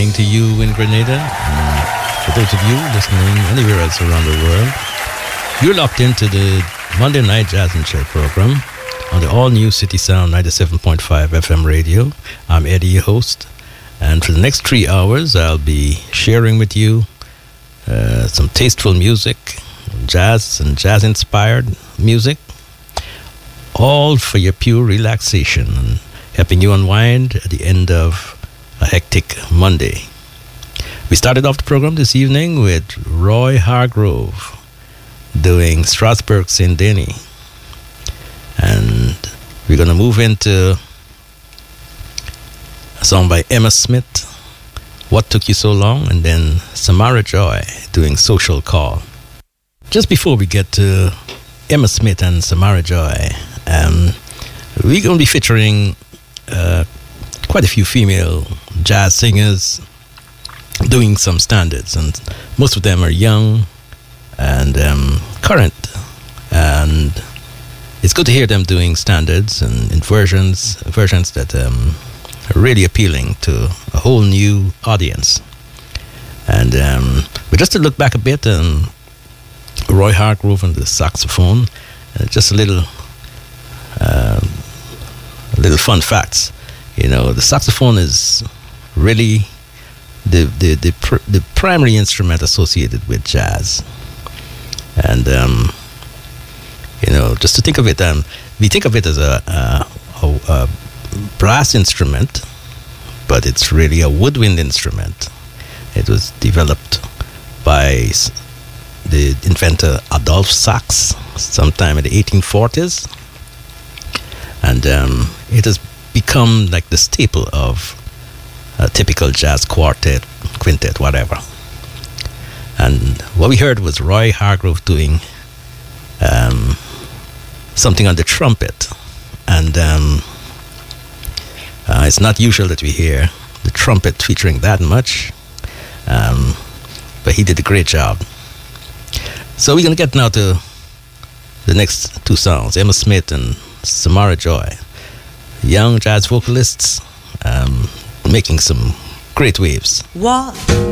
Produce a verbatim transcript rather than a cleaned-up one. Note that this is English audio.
evening to you in Grenada. And for those of you listening anywhere else around the world, you're locked into the Monday Night Jazz and Chill program on the all-new City Sound ninety-seven point five F M radio. I'm Eddie, your host. And for the next three hours, I'll be sharing with you uh, some tasteful music, jazz and jazz-inspired music, all for your pure relaxation and helping you unwind at the end of a hectic Monday. We started off the program this evening with Roy Hargrove doing Strasbourg Saint Denis. And we're going to move into a song by Emma Smith, What Took You So Long? And then Samara Joy doing Social Call. Just before we get to Emma Smith and Samara Joy, um, we're going to be featuring uh, quite a few female jazz singers doing some standards, and most of them are young and um, current, and it's good to hear them doing standards and in versions versions that um, are really appealing to a whole new audience. And um, but just to look back a bit, um, Roy Hargrove and the saxophone, uh, just a little uh, a little fun facts. You know, the saxophone is really the the the, pr- the primary instrument associated with jazz. And um, you know, just to think of it, um, we think of it as a, a, a, a brass instrument, but it's really a woodwind instrument. It was developed by the inventor Adolphe Sax sometime in the eighteen forties, and um, it has become like the staple of a typical jazz quartet, quintet, whatever. And what we heard was Roy Hargrove doing um, something on the trumpet, and um, uh, it's not usual that we hear the trumpet featuring that much, um, but he did a great job. So we're going to get now to the next two songs, Emma Smith and Samara Joy, young jazz vocalists um, making some great waves. What